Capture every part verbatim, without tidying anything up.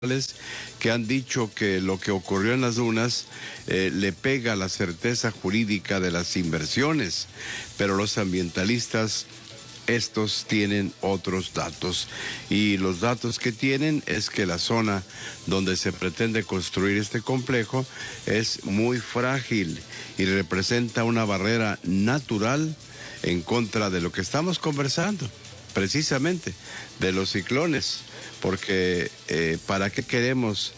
que han dicho que lo que ocurrió en las dunas eh, le pega a la certeza jurídica de las inversiones, pero los ambientalistas, estos tienen otros datos, y los datos que tienen es que la zona donde se pretende construir este complejo es muy frágil y representa una barrera natural en contra de lo que estamos conversando, precisamente, de los ciclones, porque eh, ¿para qué queremos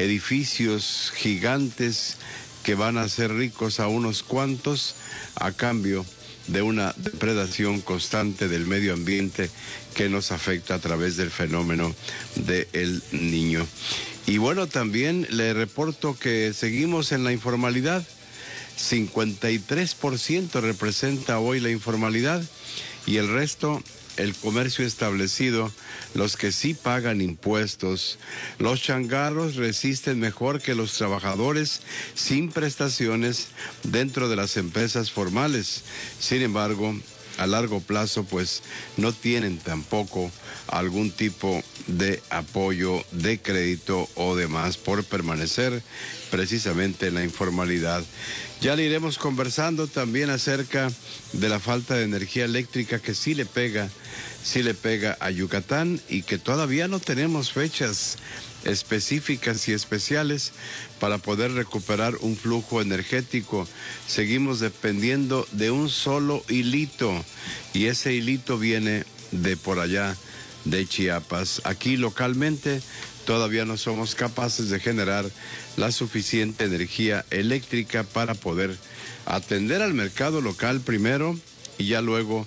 edificios gigantes que van a ser ricos a unos cuantos a cambio de una depredación constante del medio ambiente que nos afecta a través del fenómeno del Niño? Y bueno, también le reporto que seguimos en la informalidad. cincuenta y tres por ciento representa hoy la informalidad y el resto el comercio establecido, los que sí pagan impuestos. Los changarros resisten mejor que los trabajadores sin prestaciones dentro de las empresas formales. Sin embargo, a largo plazo, pues no tienen tampoco algún tipo de apoyo de crédito o demás por permanecer precisamente en la informalidad. Ya le iremos conversando también acerca de la falta de energía eléctrica que sí le pega, sí le pega a Yucatán y que todavía no tenemos fechas específicas y especiales para poder recuperar un flujo energético. Seguimos dependiendo de un solo hilito y ese hilito viene de por allá de Chiapas. Aquí localmente todavía no somos capaces de generar la suficiente energía eléctrica para poder atender al mercado local primero y ya luego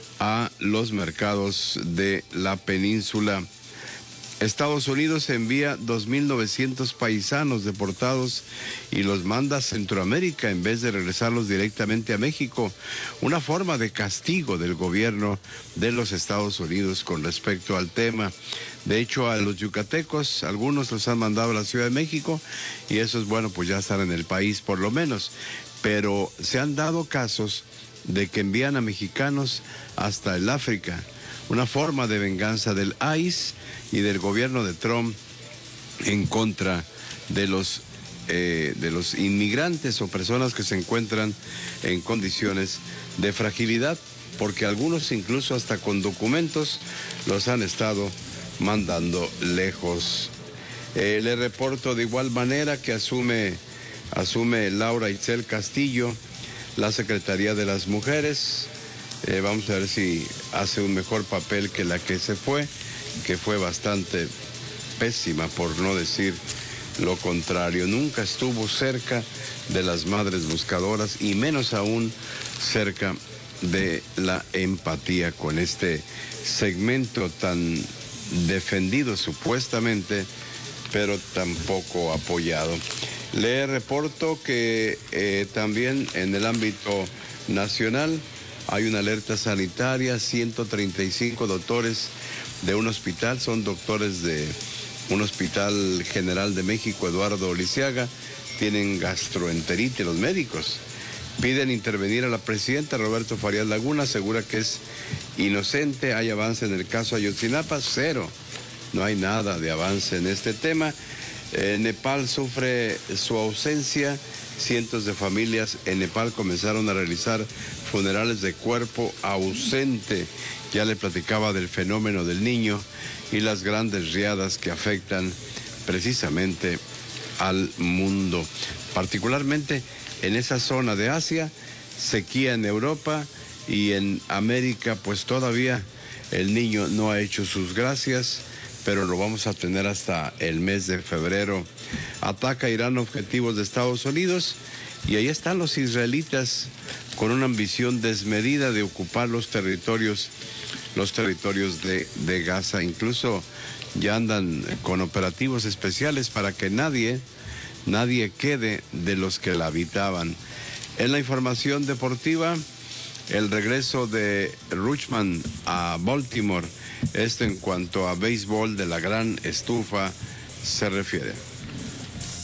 a los mercados de la península. Estados Unidos envía dos mil novecientos paisanos deportados y los manda a Centroamérica en vez de regresarlos directamente a México. Una forma de castigo del gobierno de los Estados Unidos con respecto al tema. De hecho, a los yucatecos, algunos los han mandado a la Ciudad de México y esos, bueno, pues ya están en el país por lo menos. Pero se han dado casos de que envían a mexicanos hasta el África. Una forma de venganza del I C E y del gobierno de Trump en contra de los, eh, de los inmigrantes o personas que se encuentran en condiciones de fragilidad, porque algunos incluso hasta con documentos los han estado mandando lejos. Eh, le reporto de igual manera que asume, asume Laura Itzel Castillo la Secretaría de las Mujeres. Eh, vamos a ver si hace un mejor papel que la que se fue, que fue bastante pésima, por no decir lo contrario. Nunca estuvo cerca de las madres buscadoras y menos aún cerca de la empatía con este segmento tan defendido supuestamente, pero tampoco apoyado. Le reporto que eh, también en el ámbito nacional hay una alerta sanitaria. Ciento treinta y cinco doctores de un hospital, son doctores de un hospital general de México, Eduardo Lisiaga, tienen gastroenteritis. Los médicos piden intervenir a la presidenta. Roberto Farías Laguna asegura que es inocente. Hay avance en el caso Ayotzinapa, cero. No hay nada de avance en este tema. Eh, Nepal sufre su ausencia. Cientos de familias en Nepal comenzaron a realizar funerales de cuerpo ausente. Ya le platicaba del fenómeno del Niño y las grandes riadas que afectan precisamente al mundo. Particularmente en esa zona de Asia, sequía en Europa y en América, pues todavía el Niño no ha hecho sus gracias, pero lo vamos a tener hasta el mes de febrero. Ataca Irán objetivos de Estados Unidos y ahí están los israelitas con una ambición desmedida de ocupar los territorios, los territorios de, de Gaza. Incluso ya andan con operativos especiales para que nadie, nadie quede de los que la habitaban. En la información deportiva, el regreso de Rutschman a Baltimore. Esto en cuanto a béisbol de la gran estufa se refiere.